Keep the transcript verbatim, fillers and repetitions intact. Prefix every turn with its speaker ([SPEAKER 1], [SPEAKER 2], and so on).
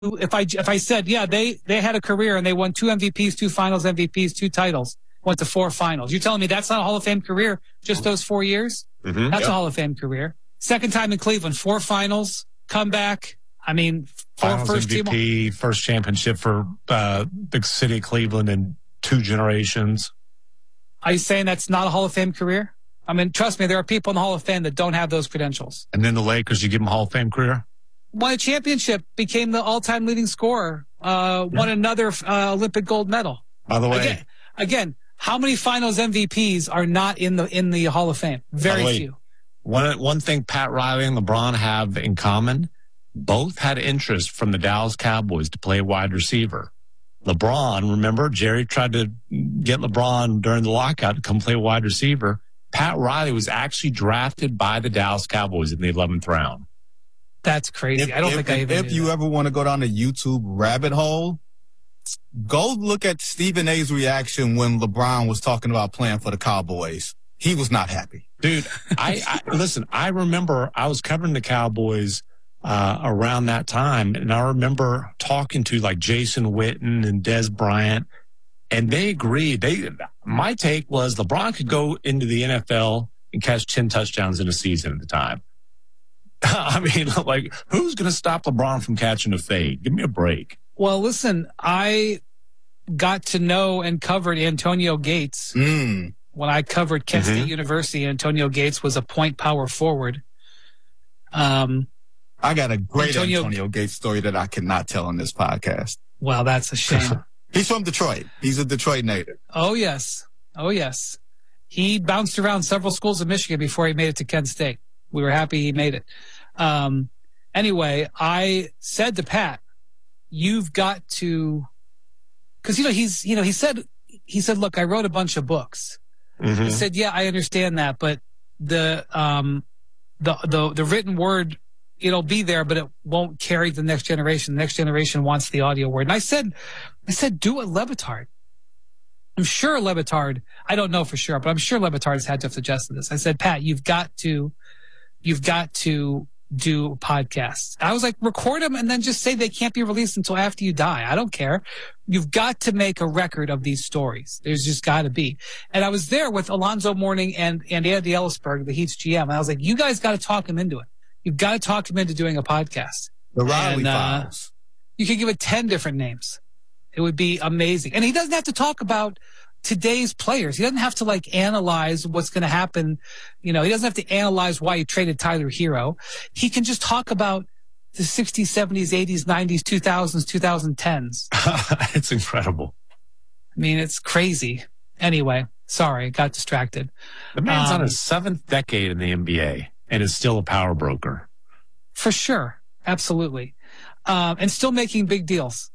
[SPEAKER 1] if I if I said, yeah, they they had a career and they won two M V Ps, two Finals M V Ps, two titles, went to four Finals. You're telling me that's not a Hall of Fame career? Just those four years?
[SPEAKER 2] Mm-hmm,
[SPEAKER 1] that's
[SPEAKER 2] yep.
[SPEAKER 1] a Hall of Fame career. Second time in Cleveland, four Finals, comeback. I mean, four
[SPEAKER 3] Finals
[SPEAKER 1] first
[SPEAKER 3] M V P,
[SPEAKER 1] team.
[SPEAKER 3] first championship for uh, the city of Cleveland in two generations.
[SPEAKER 1] Are you saying that's not a Hall of Fame career? I mean, trust me, there are people in the Hall of Fame that don't have those credentials.
[SPEAKER 3] And then the Lakers, you give them a Hall of Fame career?
[SPEAKER 1] Won a championship, became the all-time leading scorer, uh, won
[SPEAKER 3] yeah.
[SPEAKER 1] another uh, Olympic gold medal.
[SPEAKER 3] By the way,
[SPEAKER 1] again, again, how many Finals M V Ps are not in the in the Hall of Fame? Very
[SPEAKER 3] way,
[SPEAKER 1] few.
[SPEAKER 3] One one thing Pat Riley and LeBron have in common: both had interest from the Dallas Cowboys to play wide receiver. LeBron, remember, Jerry tried to get LeBron during the lockout to come play wide receiver. Pat Riley was actually drafted by the Dallas Cowboys in the eleventh round.
[SPEAKER 1] That's crazy.
[SPEAKER 2] If,
[SPEAKER 1] I don't
[SPEAKER 2] if,
[SPEAKER 1] think I even
[SPEAKER 2] If you
[SPEAKER 1] that.
[SPEAKER 2] ever want to go down the YouTube rabbit hole, go look at Stephen A's reaction when LeBron was talking about playing for the Cowboys. He was not happy.
[SPEAKER 3] Dude, I, I listen, I remember I was covering the Cowboys uh, around that time, and I remember talking to like Jason Witten and Des Bryant, and they agreed. They, my take was LeBron could go into the N F L and catch ten touchdowns in a season at the time. I mean, like, who's going to stop LeBron from catching a fade? Give me a break.
[SPEAKER 1] Well, listen, I got to know and covered Antonio Gates
[SPEAKER 2] Mm.
[SPEAKER 1] when I covered Kent
[SPEAKER 3] Mm-hmm.
[SPEAKER 1] State University. Antonio Gates was a point power forward. Um,
[SPEAKER 2] I got a great
[SPEAKER 1] Antonio,
[SPEAKER 2] Antonio Gates story that I cannot tell on this podcast.
[SPEAKER 1] Well, that's a shame.
[SPEAKER 2] He's from Detroit. He's a Detroit native.
[SPEAKER 1] Oh, yes. Oh, yes. He bounced around several schools in Michigan before he made it to Kent State. We were happy he made it. Um, anyway, I said to Pat, you've got to, cause you know, he's, you know, he said, he said, look, I wrote a bunch of books.
[SPEAKER 3] Mm-hmm.
[SPEAKER 1] I said, yeah, I understand that, but the, um, the, the, the written word, it'll be there, but it won't carry the next generation. The next generation wants the audio word. And I said, I said, do a Le Batard. I'm sure Le Batard, I don't know for sure, but I'm sure Le Batard has had to have suggested this. I said, Pat, you've got to, you've got to do podcasts. I was like, record them and then just say they can't be released until after you die. I don't care. You've got to make a record of these stories. There's just got to be. And I was there with Alonzo Mourning and, and Andy Ellisberg, the Heat's G M. And I was like, you guys got to talk him into it. You've got to talk him into doing a podcast.
[SPEAKER 2] The Riley
[SPEAKER 1] and, uh,
[SPEAKER 2] Files.
[SPEAKER 1] You could give it ten different names. It would be amazing. And he doesn't have to talk about today's players. He doesn't have to like analyze what's going to happen. You know, he doesn't have to analyze why he traded Tyler Hero. He can just talk about the sixties, seventies, eighties, nineties, two thousands, twenty tens.
[SPEAKER 3] It's incredible.
[SPEAKER 1] I mean, it's crazy. Anyway, sorry, got distracted.
[SPEAKER 3] The man's
[SPEAKER 1] Um,
[SPEAKER 3] on his seventh decade in the N B A and is still a power broker.
[SPEAKER 1] For sure. Absolutely. Um, and still making big deals.